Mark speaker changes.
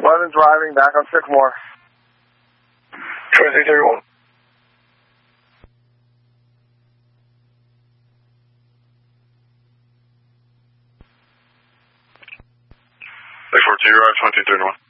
Speaker 1: 11 driving, back on Sycamore.
Speaker 2: 2331. They 42, right, 2231.